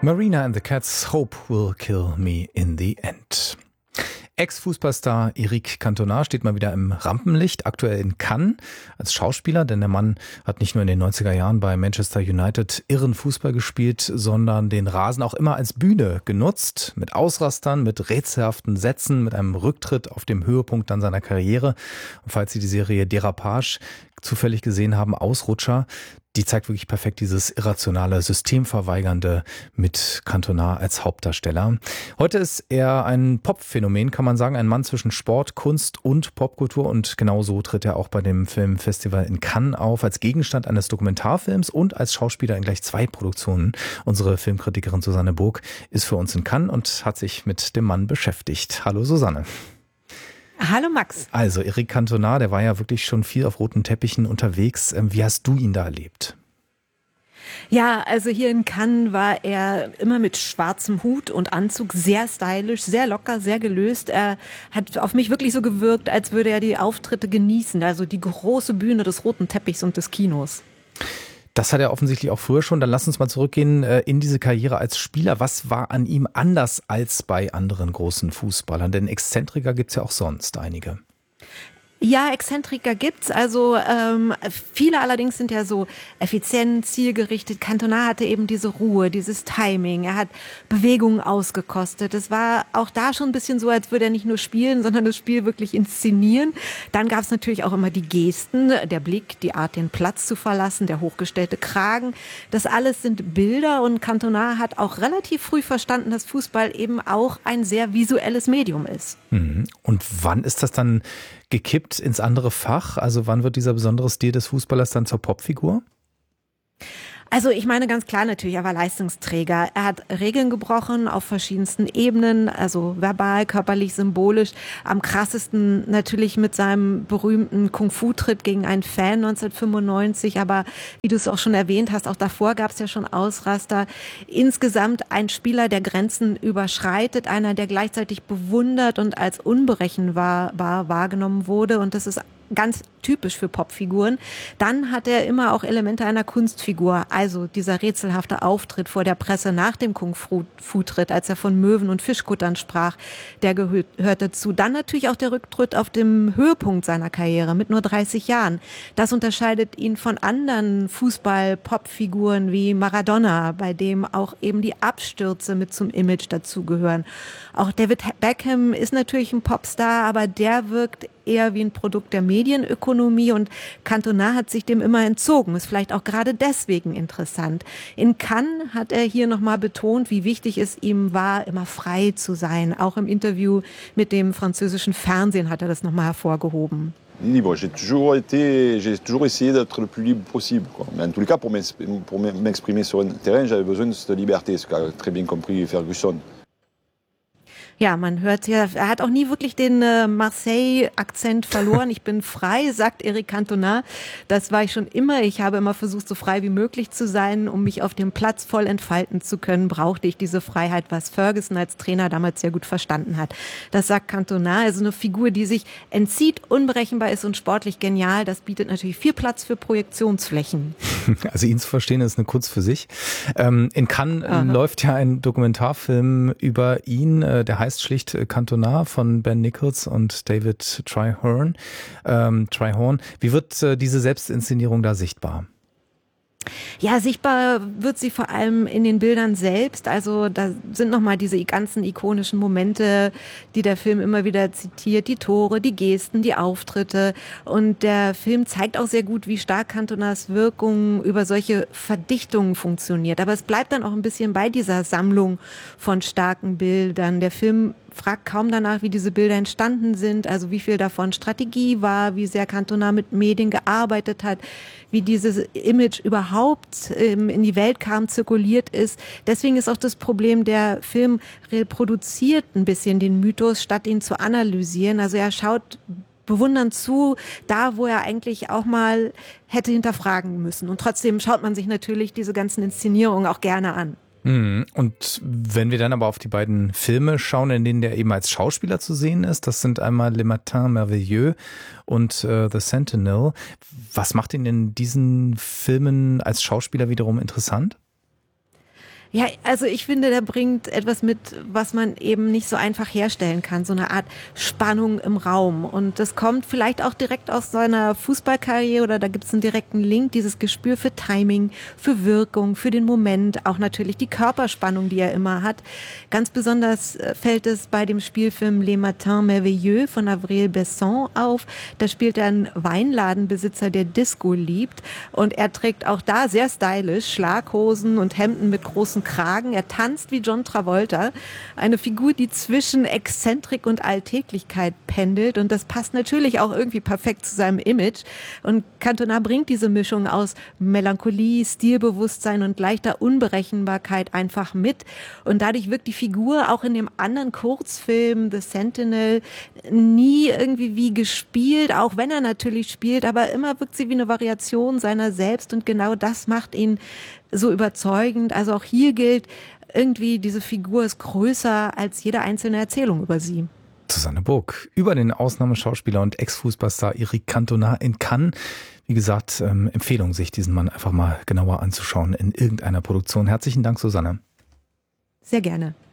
Marina and the Cats, Hope will kill me in the end. Ex-Fußballstar Eric Cantona steht mal wieder im Rampenlicht, aktuell in Cannes als Schauspieler, denn der Mann hat nicht nur in den 90er Jahren bei Manchester United irren Fußball gespielt, sondern den Rasen auch immer als Bühne genutzt, mit Ausrastern, mit rätselhaften Sätzen, mit einem Rücktritt auf dem Höhepunkt dann seiner Karriere. Und falls Sie die Serie Dérapage zufällig gesehen haben, Ausrutscher, die zeigt wirklich perfekt dieses irrationale, systemverweigernde mit Cantona als Hauptdarsteller. Heute ist er ein Popphänomen, kann man sagen, ein Mann zwischen Sport, Kunst und Popkultur, und genau so tritt er auch bei dem Filmfestival in Cannes auf, als Gegenstand eines Dokumentarfilms und als Schauspieler in gleich 2 Produktionen. Unsere Filmkritikerin Susanne Burg ist für uns in Cannes und hat sich mit dem Mann beschäftigt. Hallo Susanne. Hallo Max. Also Eric Cantona, der war ja wirklich schon viel auf roten Teppichen unterwegs. Wie hast du ihn da erlebt? Ja, also hier in Cannes war er immer mit schwarzem Hut und Anzug, sehr stylisch, sehr locker, sehr gelöst. Er hat auf mich wirklich so gewirkt, als würde er die Auftritte genießen, also die große Bühne des roten Teppichs und des Kinos. Das hat er offensichtlich auch früher schon. Dann lass uns mal zurückgehen in diese Karriere als Spieler. Was war an ihm anders als bei anderen großen Fußballern? Denn Exzentriker gibt's ja auch sonst einige. Ja, Exzentriker gibt's. Also viele allerdings sind ja so effizient, zielgerichtet. Cantona hatte eben diese Ruhe, dieses Timing. Er hat Bewegungen ausgekostet. Es war auch da schon ein bisschen so, als würde er nicht nur spielen, sondern das Spiel wirklich inszenieren. Dann gab's natürlich auch immer die Gesten, der Blick, die Art, den Platz zu verlassen, der hochgestellte Kragen. Das alles sind Bilder, und Cantona hat auch relativ früh verstanden, dass Fußball eben auch ein sehr visuelles Medium ist. Und wann ist das dann gekippt ins andere Fach? Also wann wird dieser besondere Stil des Fußballers dann zur Popfigur? Also ich meine ganz klar natürlich, er war Leistungsträger. Er hat Regeln gebrochen auf verschiedensten Ebenen, also verbal, körperlich, symbolisch. Am krassesten natürlich mit seinem berühmten Kung-Fu-Tritt gegen einen Fan 1995. Aber wie du es auch schon erwähnt hast, auch davor gab es ja schon Ausraster. Insgesamt ein Spieler, der Grenzen überschreitet, einer, der gleichzeitig bewundert und als unberechenbar wahrgenommen wurde. Und das ist ganz typisch für Popfiguren. Dann hat er immer auch Elemente einer Kunstfigur, also dieser rätselhafte Auftritt vor der Presse nach dem Kung-Fu-Tritt, als er von Möwen und Fischkuttern sprach, der gehört dazu. Dann natürlich auch der Rücktritt auf dem Höhepunkt seiner Karriere mit nur 30 Jahren. Das unterscheidet ihn von anderen Fußball-Popfiguren wie Maradona, bei dem auch eben die Abstürze mit zum Image dazugehören. Auch David Beckham ist natürlich ein Popstar, aber der wirkt eher wie ein Produkt der Medienökonomie, und Cantona hat sich dem immer entzogen. Ist vielleicht auch gerade deswegen interessant. In Cannes hat er hier nochmal betont, wie wichtig es ihm war, immer frei zu sein. Auch im Interview mit dem französischen Fernsehen hat er das nochmal hervorgehoben. Libre. J'ai toujours essayé d'être le plus libre possible, quoi. Mais en tous les cas, pour m'exprimer sur un terrain, j'avais besoin de cette liberté, ce qu'a très bien compris Ferguson. Ja, man hört ja, er hat auch nie wirklich den Marseille-Akzent verloren. Ich bin frei, sagt Eric Cantona. Das war ich schon immer. Ich habe immer versucht, so frei wie möglich zu sein. Um mich auf dem Platz voll entfalten zu können, brauchte ich diese Freiheit, was Ferguson als Trainer damals sehr gut verstanden hat. Das sagt Cantona. Also eine Figur, die sich entzieht, unberechenbar ist und sportlich genial. Das bietet natürlich viel Platz für Projektionsflächen. Also ihn zu verstehen, ist eine Kunst für sich. In Cannes läuft ja ein Dokumentarfilm über ihn, der heißt schlicht Cantona, von Ben Nichols und David Tryhorn. Wie wird diese Selbstinszenierung da sichtbar? Ja, sichtbar wird sie vor allem in den Bildern selbst. Also da sind nochmal diese ganzen ikonischen Momente, die der Film immer wieder zitiert. Die Tore, die Gesten, die Auftritte. Und der Film zeigt auch sehr gut, wie stark Cantonas Wirkung über solche Verdichtungen funktioniert. Aber es bleibt dann auch ein bisschen bei dieser Sammlung von starken Bildern. Der Film fragt kaum danach, wie diese Bilder entstanden sind, also wie viel davon Strategie war, wie sehr Cantona mit Medien gearbeitet hat, wie dieses Image überhaupt in die Welt kam, zirkuliert ist. Deswegen ist auch das Problem, der Film reproduziert ein bisschen den Mythos, statt ihn zu analysieren. Also er schaut bewundernd zu, da wo er eigentlich auch mal hätte hinterfragen müssen. Und trotzdem schaut man sich natürlich diese ganzen Inszenierungen auch gerne an. Und wenn wir dann aber auf die beiden Filme schauen, in denen der eben als Schauspieler zu sehen ist, das sind einmal Le Matin Merveilleux und The Sentinel. Was macht ihn in diesen Filmen als Schauspieler wiederum interessant? Ja, also ich finde, der bringt etwas mit, was man eben nicht so einfach herstellen kann. So eine Art Spannung im Raum. Und das kommt vielleicht auch direkt aus seiner Fußballkarriere oder da gibt es einen direkten Link, dieses Gespür für Timing, für Wirkung, für den Moment, auch natürlich die Körperspannung, die er immer hat. Ganz besonders fällt es bei dem Spielfilm Les Matins Merveilleux von Avril Besson auf. Da spielt er einen Weinladenbesitzer, der Disco liebt. Und er trägt auch da sehr stylisch Schlaghosen und Hemden mit großen Kragen. Er tanzt wie John Travolta. Eine Figur, die zwischen Exzentrik und Alltäglichkeit pendelt. Und das passt natürlich auch irgendwie perfekt zu seinem Image. Und Cantona bringt diese Mischung aus Melancholie, Stilbewusstsein und leichter Unberechenbarkeit einfach mit. Und dadurch wirkt die Figur auch in dem anderen Kurzfilm The Sentinel nie irgendwie wie gespielt, auch wenn er natürlich spielt, aber immer wirkt sie wie eine Variation seiner selbst. Und genau das macht ihn so überzeugend. Also auch hier gilt, irgendwie diese Figur ist größer als jede einzelne Erzählung über sie. Susanne Burg über den Ausnahmeschauspieler und Ex-Fußballstar Eric Cantona in Cannes. Wie gesagt, Empfehlung, sich diesen Mann einfach mal genauer anzuschauen in irgendeiner Produktion. Herzlichen Dank, Susanne. Sehr gerne.